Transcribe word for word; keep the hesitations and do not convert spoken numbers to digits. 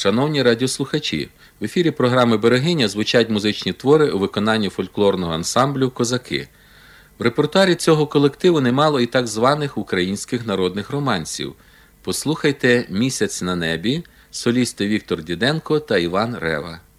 Шановні радіослухачі, в ефірі програми «Берегиня» звучать музичні твори у виконанні фольклорного ансамблю «Козаки». В репертуарі цього колективу немало і так званих українських народних романсів. Послухайте «Місяць на небі», солісти Віктор Діденко та Іван Рева.